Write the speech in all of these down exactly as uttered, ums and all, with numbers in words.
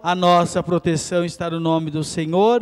A nossa proteção está no nome do Senhor.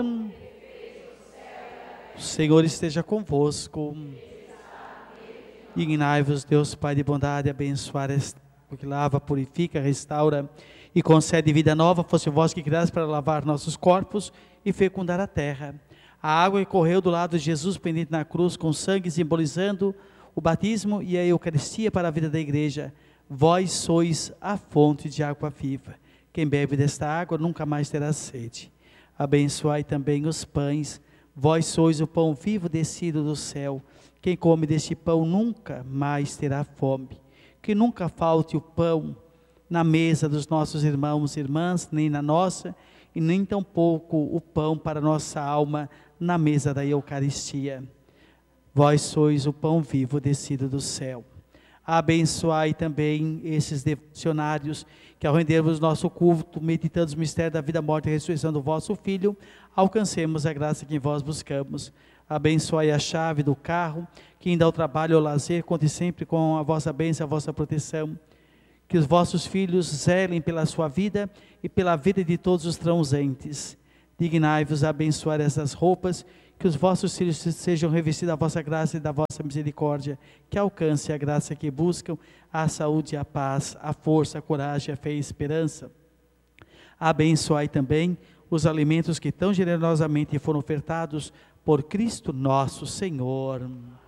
O Senhor esteja convosco. Dignai-vos, Deus Pai de bondade, abençoar o que lava, purifica, restaura e concede vida nova. Fosse vós que criaste para lavar nossos corpos e fecundar a terra. A água que correu do lado de Jesus pendente na cruz, com sangue simbolizando o batismo e a Eucaristia para a vida da igreja. Vós sois a fonte de água viva. Quem bebe desta água nunca mais terá sede. Abençoai também os pães. Vós sois o pão vivo descido do céu. Quem come deste pão nunca mais terá fome. Que nunca falte o pão na mesa dos nossos irmãos e irmãs, nem na nossa, e nem tampouco o pão para nossa alma na mesa da Eucaristia. Vós sois o pão vivo descido do céu. Abençoai também esses devocionários que, ao rendermos nosso culto, meditando os mistérios da vida, morte e ressurreição do vosso Filho, alcancemos a graça que em vós buscamos. Abençoai a chave do carro, que ainda ao trabalho ou ao lazer, conte sempre com a vossa bênção, a vossa proteção. Que os vossos filhos zelem pela sua vida e pela vida de todos os transcendentes. Dignai-vos a abençoar essas roupas, que os vossos filhos sejam revestidos da vossa graça e da vossa misericórdia, que alcance a graça que buscam, a saúde, a paz, a força, a coragem, a fé e a esperança. Abençoai também os alimentos que tão generosamente foram ofertados por Cristo nosso Senhor.